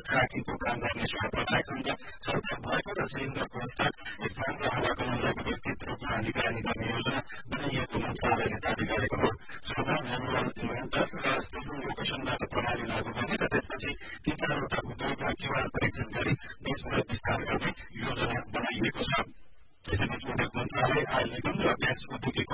ट्र्याकिङको काम गर्ने सेवा प्रदायक सरकार भएको र सिलिन्डर पुरस्कार स्थान र आवागमनलाई व्यवस्थित रूपमा निगरानी गर्ने योजना बनाइएको मन्त्रालयले दावी गरेको हो। श्रद्धा म्यानुअल इन्भेन्टर र स्टेशन लोकेशनबाट प्रणाली लागू गर्ने र त्यसपछि 3-4 वटा उद्योगमा क्यूआर परीक्षण गरी देशभर विस्तार गर्ने योजना बनाइएको छ। यसैबीच उद्योग मन्त्रालय, आयल निगम र ग्यास उद्योगीको